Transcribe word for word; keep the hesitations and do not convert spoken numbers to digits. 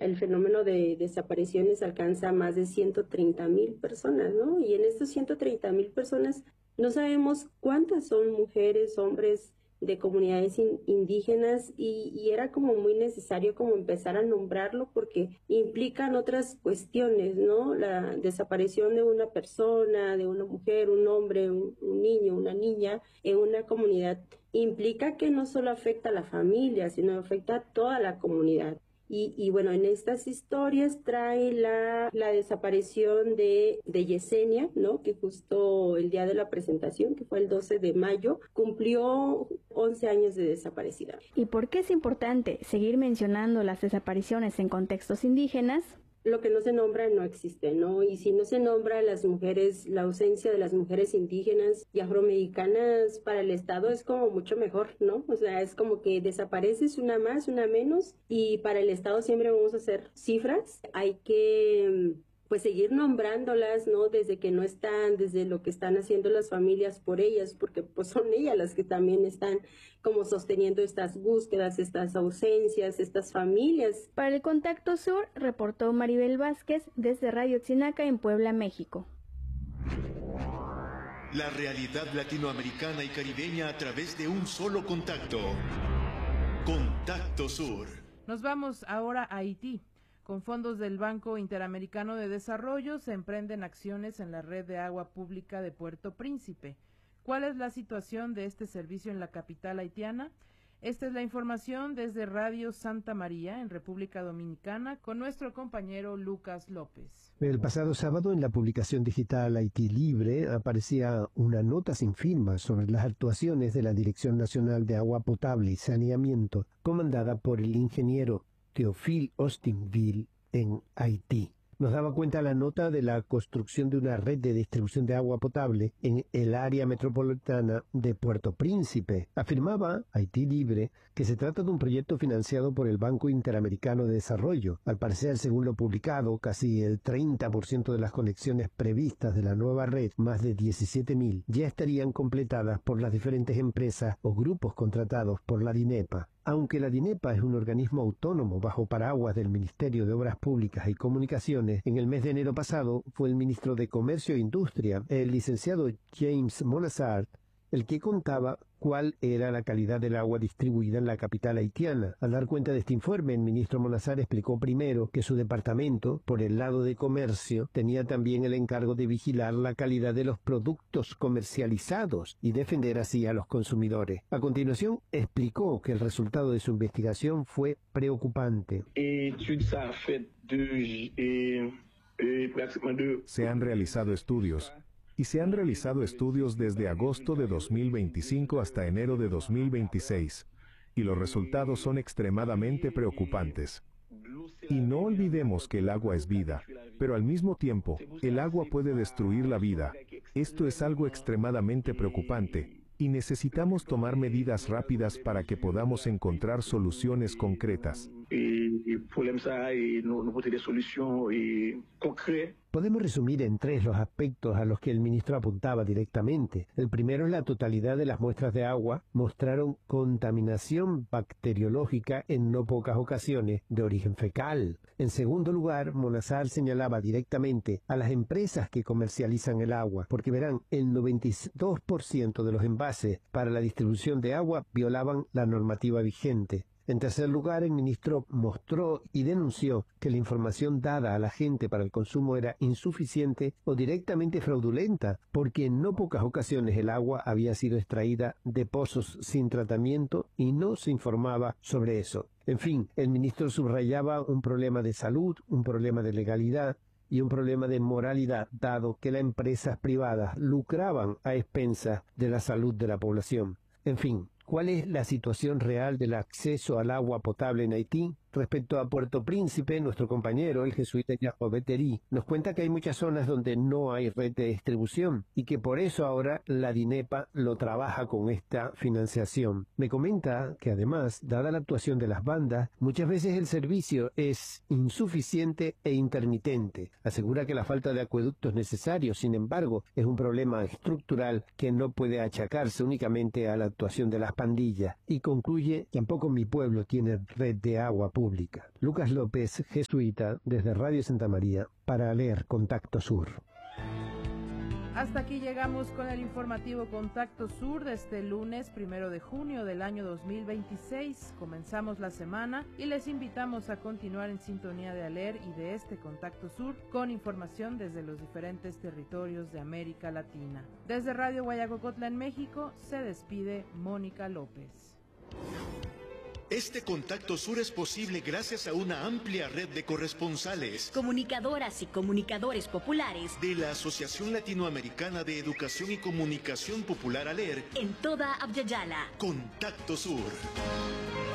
el fenómeno de desapariciones alcanza a más de ciento treinta mil personas, ¿no? Y en estos ciento treinta mil personas no sabemos cuántas son mujeres, hombres de comunidades in, indígenas y, y era como muy necesario como empezar a nombrarlo porque implican otras cuestiones, ¿no? La desaparición de una persona, de una mujer, un hombre, un, un niño, una niña en una comunidad implica que no solo afecta a la familia, sino afecta a toda la comunidad. Y, y bueno, en estas historias trae la, la desaparición de, de Yesenia, ¿no? Que justo el día de la presentación, que fue el doce de mayo, cumplió once años de desaparecida. ¿Y por qué es importante seguir mencionando las desapariciones en contextos indígenas? Lo que no se nombra no existe, ¿no? Y si no se nombra las mujeres, la ausencia de las mujeres indígenas y afroamericanas para el Estado es como mucho mejor, ¿no? O sea, es como que desapareces una más, una menos, y para el Estado siempre vamos a hacer cifras. Hay que pues seguir nombrándolas, ¿no? Desde que no están, desde lo que están haciendo las familias por ellas, porque pues son ellas las que también están como sosteniendo estas búsquedas, estas ausencias, estas familias. Para el Contacto Sur, reportó Maribel Vázquez desde Radio Tzinaca en Puebla, México. La realidad latinoamericana y caribeña a través de un solo contacto. Contacto Sur. Nos vamos ahora a Haití. Con fondos del Banco Interamericano de Desarrollo se emprenden acciones en la red de agua pública de Puerto Príncipe. ¿Cuál es la situación de este servicio en la capital haitiana? Esta es la información desde Radio Santa María en República Dominicana con nuestro compañero Lucas López. El pasado sábado en la publicación digital Haití Libre aparecía una nota sin firma sobre las actuaciones de la Dirección Nacional de Agua Potable y Saneamiento comandada por el ingeniero Théophile Austinville en Haití. Nos daba cuenta la nota de la construcción de una red de distribución de agua potable en el área metropolitana de Puerto Príncipe. Afirmaba Haití Libre que se trata de un proyecto financiado por el Banco Interamericano de Desarrollo. Al parecer, según lo publicado, casi el treinta por ciento de las conexiones previstas de la nueva red, más de diecisiete mil, ya estarían completadas por las diferentes empresas o grupos contratados por la DINEPA. Aunque la DINEPA es un organismo autónomo bajo paraguas del Ministerio de Obras Públicas y Comunicaciones, en el mes de enero pasado fue el ministro de Comercio e Industria, el licenciado James Monazart, el que contaba cuál era la calidad del agua distribuida en la capital haitiana. Al dar cuenta de este informe, el ministro Monazart explicó primero que su departamento, por el lado de comercio, tenía también el encargo de vigilar la calidad de los productos comercializados y defender así a los consumidores. A continuación, explicó que el resultado de su investigación fue preocupante. Se han realizado estudios. Y se han realizado estudios desde agosto de dos mil veinticinco hasta enero de dos mil veintiséis, y los resultados son extremadamente preocupantes. Y no olvidemos que el agua es vida, pero al mismo tiempo, el agua puede destruir la vida. Esto es algo extremadamente preocupante, y necesitamos tomar medidas rápidas para que podamos encontrar soluciones concretas. Podemos resumir en tres los aspectos a los que el ministro apuntaba directamente. El primero es la totalidad de las muestras de agua mostraron contaminación bacteriológica en no pocas ocasiones de origen fecal. En segundo lugar, Monazart señalaba directamente a las empresas que comercializan el agua, porque verán, el noventa y dos por ciento de los envases para la distribución de agua violaban la normativa vigente. En tercer lugar, el ministro mostró y denunció que la información dada a la gente para el consumo era insuficiente o directamente fraudulenta, porque en no pocas ocasiones el agua había sido extraída de pozos sin tratamiento y no se informaba sobre eso. En fin, el ministro subrayaba un problema de salud, un problema de legalidad y un problema de moralidad, dado que las empresas privadas lucraban a expensas de la salud de la población. En fin, ¿cuál es la situación real del acceso al agua potable en Haití? Respecto a Puerto Príncipe, nuestro compañero, el jesuita Jacob Etteri, nos cuenta que hay muchas zonas donde no hay red de distribución y que por eso ahora la DINEPA lo trabaja con esta financiación. Me comenta que además, dada la actuación de las bandas, muchas veces el servicio es insuficiente e intermitente. Asegura que la falta de acueductos necesarios, sin embargo, es un problema estructural que no puede achacarse únicamente a la actuación de las pandillas. Y concluye, tampoco mi pueblo tiene red de agua pública. pública. Lucas López, jesuita, desde Radio Santa María, para leer Contacto Sur. Hasta aquí llegamos con el informativo Contacto Sur de este lunes primero de junio del año dos mil veintiséis. Comenzamos la semana y les invitamos a continuar en sintonía de ALER y de este Contacto Sur con información desde los diferentes territorios de América Latina. Desde Radio Guayacocotla en México se despide Mónica López. Este Contacto Sur es posible gracias a una amplia red de corresponsales, comunicadoras y comunicadores populares de la Asociación Latinoamericana de Educación y Comunicación Popular ALER en toda Abya Yala. Contacto Sur.